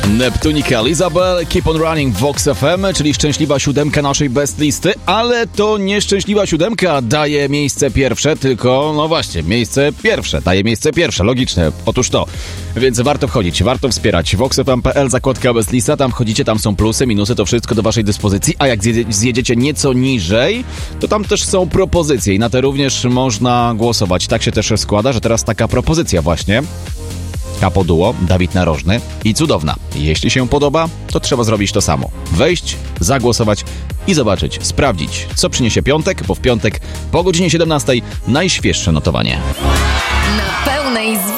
Neptunika, Elizabeth, Keep on Running, Vox FM, czyli szczęśliwa siódemka naszej best listy, ale to nieszczęśliwa siódemka daje miejsce pierwsze, tylko, no właśnie, miejsce pierwsze, daje miejsce pierwsze, logiczne, otóż to. Więc warto wchodzić, warto wspierać. voxfm.pl, zakładka best lista, tam wchodzicie, tam są plusy, minusy, to wszystko do waszej dyspozycji, a jak zjedziecie nieco niżej, to tam też są propozycje i na te również można głosować. Tak się też składa, że teraz taka propozycja właśnie. Capo Duo, Dawid Narożny i Cudowna. Jeśli się podoba, to trzeba zrobić to samo. Wejść, zagłosować i zobaczyć, sprawdzić, co przyniesie piątek, bo w piątek po godzinie 17 najświeższe notowanie. Na pełnej